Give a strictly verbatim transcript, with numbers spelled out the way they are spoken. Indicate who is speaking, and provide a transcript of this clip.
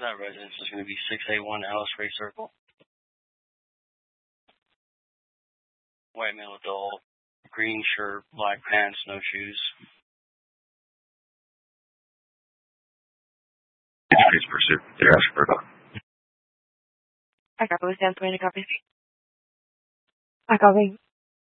Speaker 1: That residence is going to be six A one Alice Ray Circle. White male adult, green shirt, black pants, no shoes.
Speaker 2: Please pursuit. They're asking for a dog.
Speaker 3: I copy. Stand twenty, copy. I copy.